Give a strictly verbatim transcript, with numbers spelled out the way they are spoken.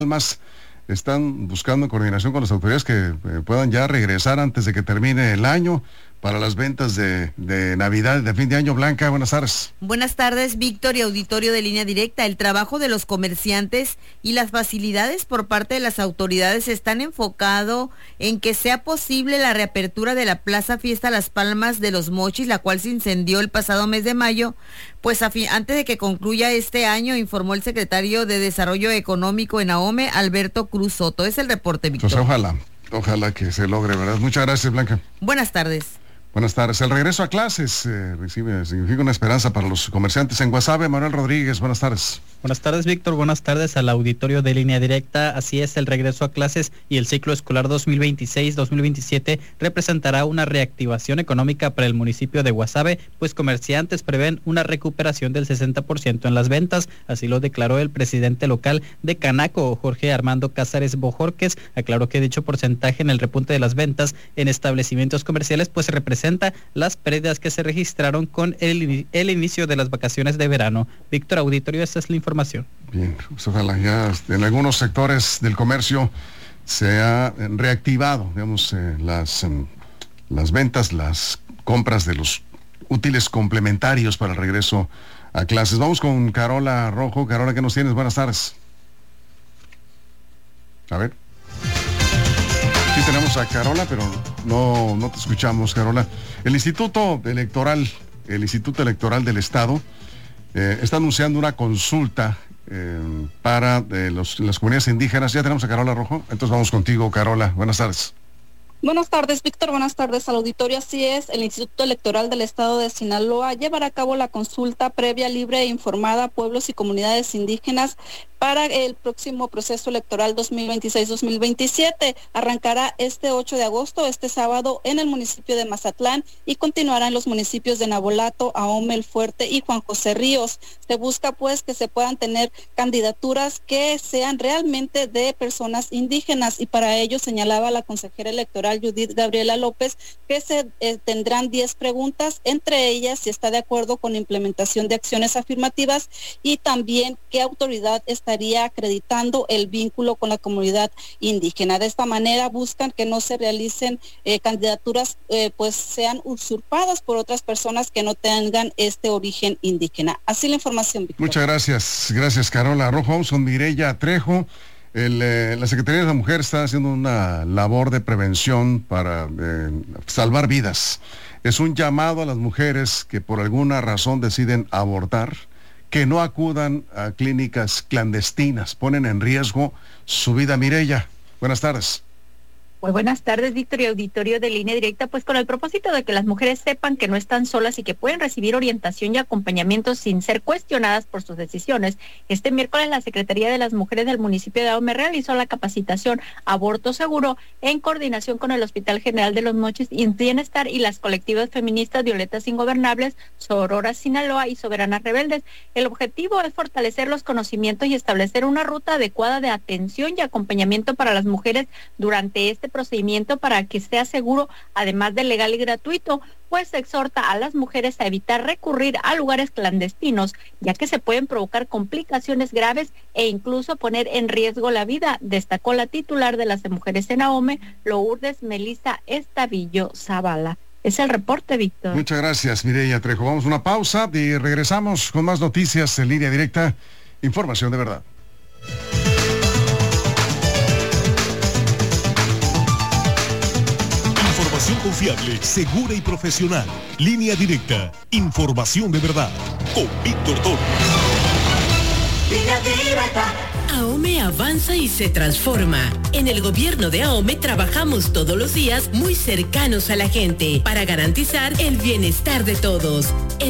Palmas están buscando en coordinación con las autoridades que eh, puedan ya regresar antes de que termine el año para las ventas de, de Navidad, de fin de año. Blanca, buenas tardes. Buenas tardes, Víctor y auditorio de Línea Directa. El trabajo de los comerciantes y las facilidades por parte de las autoridades están enfocado en que sea posible la reapertura de la Plaza Fiesta Las Palmas de los Mochis, la cual se incendió el pasado mes de mayo. Pues a fin, antes de que concluya este año, informó el secretario de Desarrollo Económico en AOME, Alberto Cruz Soto. Es el reporte, Víctor. Pues ojalá, ojalá que se logre, ¿verdad? Muchas gracias, Blanca. Buenas tardes. Buenas tardes. El regreso a clases eh, recibe, significa una esperanza para los comerciantes en Guasave. Manuel Rodríguez, buenas tardes. Buenas tardes, Víctor. Buenas tardes al auditorio de Línea Directa. Así es, el regreso a clases y el ciclo escolar dos mil veintiséis dos mil veintisiete representará una reactivación económica para el municipio de Guasave, pues comerciantes prevén una recuperación del sesenta por ciento en las ventas. Así lo declaró el presidente local de Canaco, Jorge Armando Cázares Bojorques. Aclaró que dicho porcentaje en el repunte de las ventas en establecimientos comerciales pues representa las pérdidas que se registraron con el, el inicio de las vacaciones de verano. Víctor, auditorio, esta es la información. Bien, pues ojalá ya en algunos sectores del comercio se ha reactivado, digamos, eh, las, um, las ventas, las compras de los útiles complementarios para el regreso a clases. Vamos con Carola Rojo. Carola, ¿qué nos tienes? Buenas tardes. A ver. Sí tenemos a Carola, pero no, no te escuchamos, Carola. El Instituto Electoral, el Instituto Electoral del Estado, eh, está anunciando una consulta eh, para eh, los, las comunidades indígenas. Ya tenemos a Carola Rojo, entonces vamos contigo, Carola. Buenas tardes. Buenas tardes, Víctor. Buenas tardes al auditorio. Así es, el Instituto Electoral del Estado de Sinaloa llevará a cabo la consulta previa, libre e informada a pueblos y comunidades indígenas para el próximo proceso electoral dos mil veintiséis dos mil veintisiete. Arrancará este ocho de agosto, este sábado, en el municipio de Mazatlán y continuará en los municipios de Nabolato, Ahome, El Fuerte y Juan José Ríos. Se busca pues que se puedan tener candidaturas que sean realmente de personas indígenas, y para ello señalaba la consejera electoral Judith Gabriela López que se eh, tendrán diez preguntas, entre ellas si está de acuerdo con la implementación de acciones afirmativas y también qué autoridad está estaría acreditando el vínculo con la comunidad indígena. De esta manera buscan que no se realicen eh, candidaturas eh, pues sean usurpadas por otras personas que no tengan este origen indígena. Así la información, Víctor. Muchas gracias, gracias Carola Rojo. Vamos con Mireya Trejo. El, eh, la Secretaría de la Mujer está haciendo una labor de prevención para eh, salvar vidas. Es un llamado a las mujeres que por alguna razón deciden abortar, que no acudan a clínicas clandestinas, ponen en riesgo su vida. Mireya, buenas tardes. Muy buenas tardes, Víctor y auditorio de Línea Directa, pues con el propósito de que las mujeres sepan que no están solas y que pueden recibir orientación y acompañamiento sin ser cuestionadas por sus decisiones. Este miércoles la Secretaría de las Mujeres del municipio de Ahome realizó la capacitación Aborto Seguro en coordinación con el Hospital General de los Mochis y Bienestar y las colectivas feministas Violetas Ingobernables, Sororas Sinaloa y Soberanas Rebeldes. El objetivo es fortalecer los conocimientos y establecer una ruta adecuada de atención y acompañamiento para las mujeres durante este procedimiento para que sea seguro, además de legal y gratuito, pues se exhorta a las mujeres a evitar recurrir a lugares clandestinos, ya que se pueden provocar complicaciones graves e incluso poner en riesgo la vida, destacó la titular de las mujeres en Ahome, Lourdes Melissa Estavillo Zavala. Es el reporte, Víctor. Muchas gracias, Mireya Trejo. Vamos a una pausa y regresamos con más noticias en Línea Directa, información de verdad. Confiable, segura y profesional. Línea Directa, información de verdad. Con Víctor Toro. Línea Directa. Ahome avanza y se transforma. En el gobierno de Ahome trabajamos todos los días muy cercanos a la gente para garantizar el bienestar de todos.